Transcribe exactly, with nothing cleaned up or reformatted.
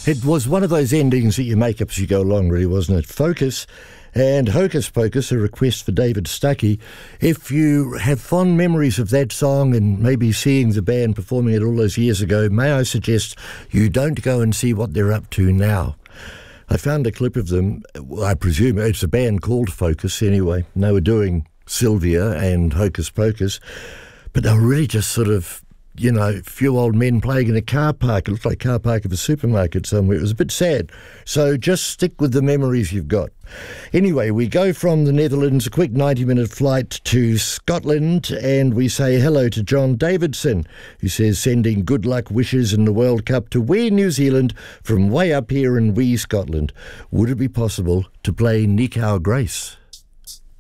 It was one of those endings that you make up as you go along, really, wasn't it? Focus and Hocus Pocus, a request for David Stuckey. If you have fond memories of that song and maybe seeing the band performing it all those years ago, may I suggest you don't go and see what they're up to now. I found a clip of them. Well, I presume it's a band called Focus anyway. And they were doing Sylvia and Hocus Pocus, but they were really just sort of, you know, a few old men playing in a car park. It looked like a car park of a supermarket somewhere. It was a bit sad. So just stick with the memories you've got. Anyway, we go from the Netherlands, a quick ninety-minute flight to Scotland, and we say hello to John Davidson, who says sending good luck wishes in the World Cup to we New Zealand from way up here in wee Scotland. Would it be possible to play Nick Our Grace?